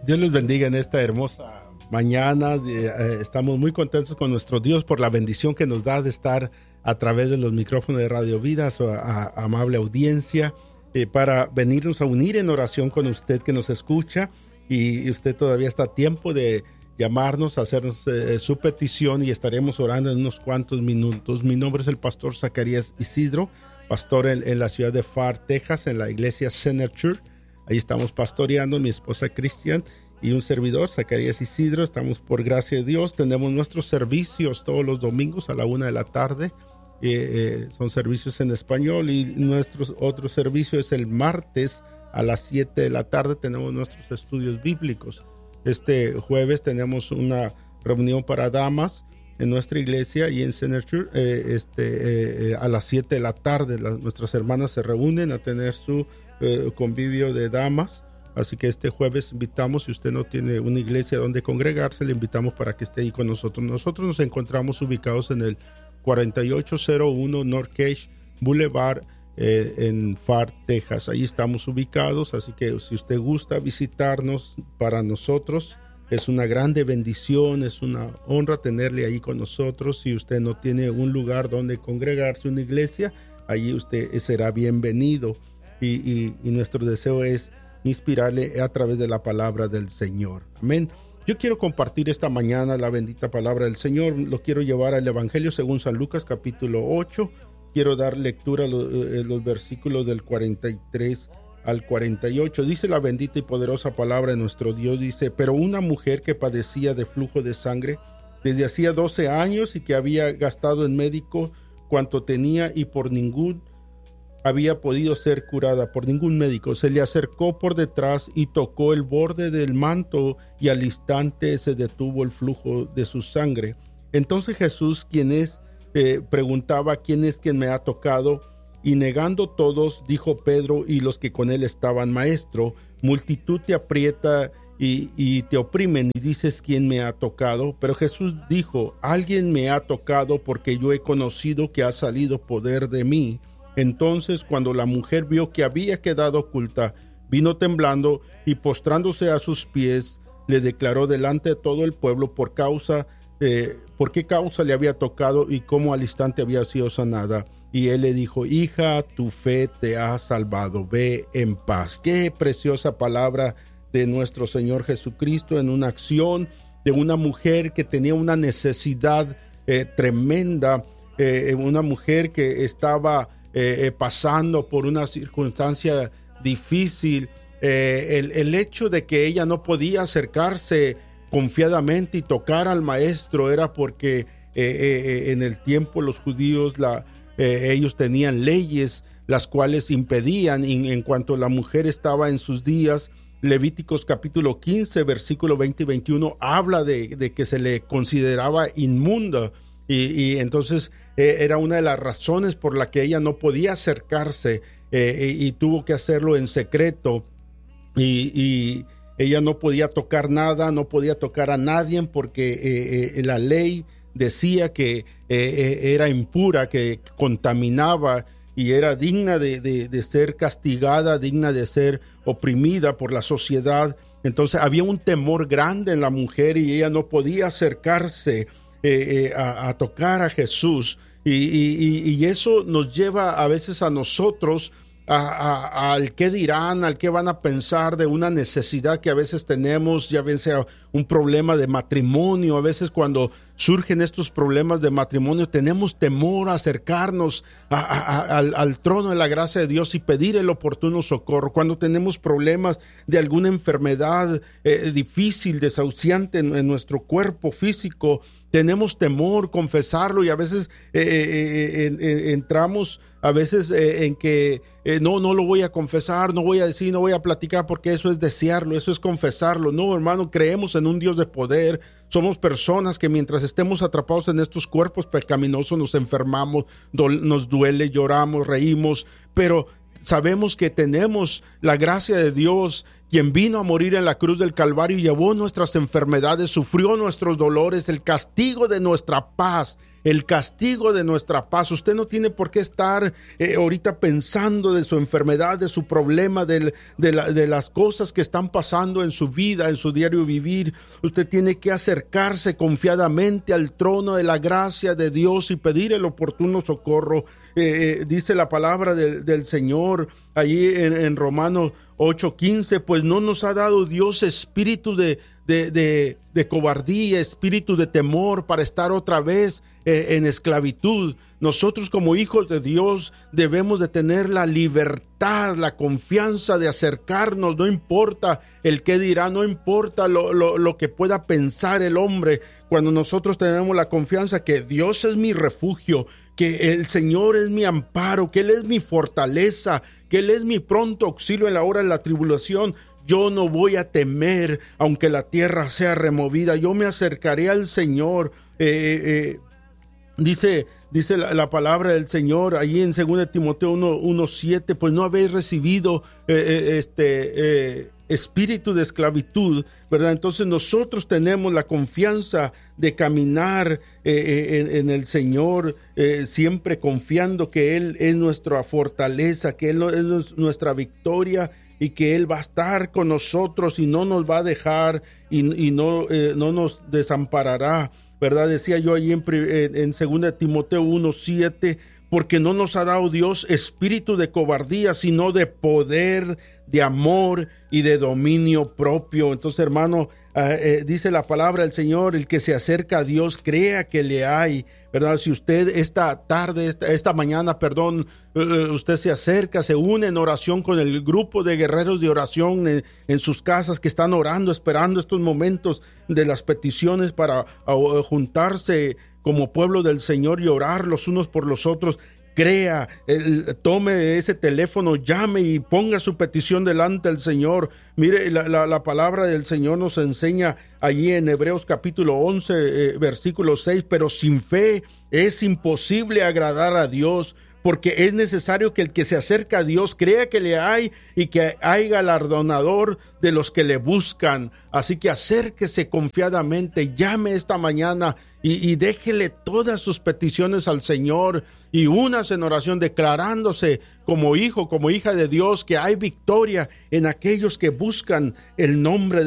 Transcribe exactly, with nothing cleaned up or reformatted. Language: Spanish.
Dios les bendiga en esta hermosa mañana. Eh, estamos muy contentos con nuestro Dios por la bendición que nos da de estar a través de los micrófonos de Radio Vida, a su a, a amable audiencia, eh, para venirnos a unir en oración con usted que nos escucha, y usted todavía está a tiempo de llamarnos, hacernos eh, su petición, y estaremos orando en unos cuantos minutos. Mi nombre es el pastor Zacarías Isidro, pastor en, en la ciudad de Pharr, Texas, en la iglesia Center Church. Ahí estamos pastoreando, mi esposa Cristian y un servidor, Zacarías Isidro. Estamos, por gracia de Dios, tenemos nuestros servicios todos los domingos a la una de la tarde. Eh, eh, son servicios en español, y nuestro otro servicio es el martes a las siete de la tarde. Tenemos nuestros estudios bíblicos. Este jueves tenemos una reunión para damas en nuestra iglesia y en Center Church, eh, este, eh, a las siete de la tarde. Las, nuestras hermanas se reúnen a tener su eh, convivio de damas. Así que este jueves invitamos, si usted no tiene una iglesia donde congregarse, le invitamos para que esté ahí con nosotros. Nosotros nos encontramos ubicados en el cuarenta y ocho cero uno North Cage Boulevard, eh, en Pharr, Texas. Ahí estamos ubicados, así que si usted gusta visitarnos, para nosotros es una grande bendición, es una honra tenerle ahí con nosotros. Si usted no tiene un lugar donde congregarse, una iglesia, allí usted será bienvenido, y, y, y nuestro deseo es inspirarle a través de la palabra del Señor. Amén. Yo quiero compartir esta mañana la bendita palabra del Señor. Lo quiero llevar al Evangelio según San Lucas, capítulo ocho. Quiero dar lectura a los, los versículos del cuarenta y tres al cuarenta y ocho. Dice la bendita y poderosa palabra de nuestro Dios. Dice: pero una mujer que padecía de flujo de sangre desde hacía doce años, y que había gastado en médico cuanto tenía, y por ningún había podido ser curada por ningún médico, se le acercó por detrás y tocó el borde del manto, y al instante se detuvo el flujo de su sangre. Entonces Jesús, quien es, eh, preguntaba: ¿quién es quien me ha tocado? Y negando todos, dijo Pedro y los que con él estaban: Maestro, multitud te aprieta y, y te oprimen, y dices: ¿quién me ha tocado? Pero Jesús dijo: alguien me ha tocado, porque yo he conocido que ha salido poder de mí. Entonces, cuando la mujer vio que había quedado oculta, vino temblando, y postrándose a sus pies, le declaró delante de todo el pueblo por causa, eh, por qué causa le había tocado y cómo al instante había sido sanada. Y él le dijo: hija, tu fe te ha salvado, ve en paz. Qué preciosa palabra de nuestro Señor Jesucristo, en una acción de una mujer que tenía una necesidad eh, tremenda, eh, una mujer que estaba Eh, eh, pasando por una circunstancia difícil. Eh, el, el hecho de que ella no podía acercarse confiadamente y tocar al maestro era porque eh, eh, en el tiempo los judíos, la, eh, ellos tenían leyes las cuales impedían, y en cuanto la mujer estaba en sus días, Levíticos capítulo quince versículo veinte y veintiuno habla de, de que se le consideraba inmunda. Y, y entonces eh, era una de las razones por la que ella no podía acercarse, eh, y, y tuvo que hacerlo en secreto, y, y ella no podía tocar nada, no podía tocar a nadie, porque eh, eh, la ley decía que eh, eh, era impura, que contaminaba, y era digna de, de, de ser castigada, digna de ser oprimida por la sociedad. Entonces había un temor grande en la mujer, y ella no podía acercarse Eh, eh, a, a tocar a Jesús, y, y, y eso nos lleva a veces a nosotros a, a, al qué dirán, al qué van a pensar de una necesidad que a veces tenemos, ya bien sea un problema de matrimonio. A veces cuando surgen estos problemas de matrimonio tenemos temor a acercarnos a, a, a, al, al trono de la gracia de Dios y pedir el oportuno socorro. Cuando tenemos problemas de alguna enfermedad eh, difícil, desahuciante en, en nuestro cuerpo físico, tenemos temor confesarlo, y a veces eh, eh, eh, eh, entramos a veces eh, en que eh, no, no lo voy a confesar, no voy a decir, no voy a platicar, porque eso es desearlo, eso es confesarlo. No, hermano, creemos en un Dios de poder. Somos personas que mientras estemos atrapados en estos cuerpos pecaminosos nos enfermamos, do, nos duele, lloramos, reímos, pero sabemos que tenemos la gracia de Dios, quien vino a morir en la cruz del Calvario y llevó nuestras enfermedades, sufrió nuestros dolores, el castigo de nuestra paz, el castigo de nuestra paz. Usted no tiene por qué estar eh, ahorita pensando de su enfermedad, de su problema, de, de, la, de las cosas que están pasando en su vida, en su diario vivir. Usted tiene que acercarse confiadamente al trono de la gracia de Dios y pedir el oportuno socorro. Eh, eh, dice la palabra de, del Señor allí en, en Romanos ocho quince, pues no nos ha dado Dios espíritu de, de, de, de cobardía, espíritu de temor para estar otra vez eh, en esclavitud. Nosotros como hijos de Dios debemos de tener la libertad, la confianza de acercarnos, no importa el qué dirá, no importa lo, lo, lo que pueda pensar el hombre. Cuando nosotros tenemos la confianza que Dios es mi refugio, que el Señor es mi amparo, que Él es mi fortaleza, que Él es mi pronto auxilio en la hora de la tribulación, yo no voy a temer, aunque la tierra sea removida, yo me acercaré al Señor. Eh, eh, dice dice la, la palabra del Señor allí en segunda de Timoteo uno siete, pues no habéis recibido eh, eh, este eh, espíritu de esclavitud, ¿verdad? Entonces nosotros tenemos la confianza de caminar eh, en, en el Señor, eh, siempre confiando que Él es nuestra fortaleza, que Él es nuestra victoria y que Él va a estar con nosotros y no nos va a dejar y, y no, eh, no nos desamparará, ¿verdad? Decía yo allí en, en segunda de Timoteo uno siete, porque no nos ha dado Dios espíritu de cobardía, sino de poder, de amor y de dominio propio. Entonces, hermano, eh, eh, dice la palabra del Señor, el que se acerca a Dios, crea que le hay, ¿verdad? Si usted esta tarde, esta, esta mañana, perdón, eh, usted se acerca, se une en oración con el grupo de guerreros de oración en, en sus casas que están orando, esperando estos momentos de las peticiones para uh, juntarse como pueblo del Señor y orar los unos por los otros. Crea, el, tome ese teléfono, llame y ponga su petición delante del Señor. Mire, la, la, la palabra del Señor nos enseña allí en Hebreos capítulo once, eh, versículo seis, pero sin fe es imposible agradar a Dios, porque es necesario que el que se acerca a Dios crea que le hay y que hay galardonador de los que le buscan. Así que acérquese confiadamente, llame esta mañana y, y déjele todas sus peticiones al Señor y únase en oración declarándose como hijo, como hija de Dios, que hay victoria en aquellos que buscan el nombre de